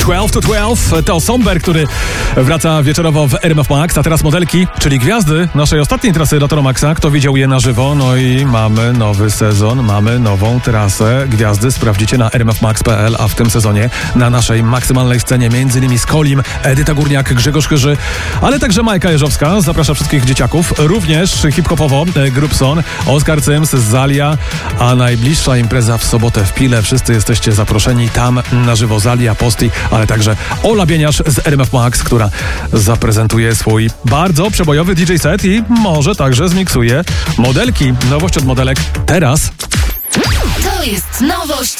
12 to 12 to Somber, który wraca wieczorowo w RMF Max, a teraz modelki, czyli gwiazdy naszej ostatniej trasy Retro Maxa. Kto widział je na żywo? No i mamy nowy sezon, mamy nową trasę. Gwiazdy sprawdzicie na rmfmax.pl, a w tym sezonie na naszej maksymalnej scenie m.in. Skolim, Edyta Górniak, Grzegorz Chyży, ale także Majka Jeżowska. Zaprasza wszystkich dzieciaków. Również hip-hopowo Grubson, Oskar Cyms, Zalia, a najbliższa impreza w sobotę w Pile. Wszyscy jesteście zaproszeni tam na żywo. Zalia, Posti, ale także Ola Bieniasz z RMF Max, która zaprezentuje swój bardzo przebojowy DJ set i może także zmiksuje modelki. Nowość od modelek teraz. To jest nowość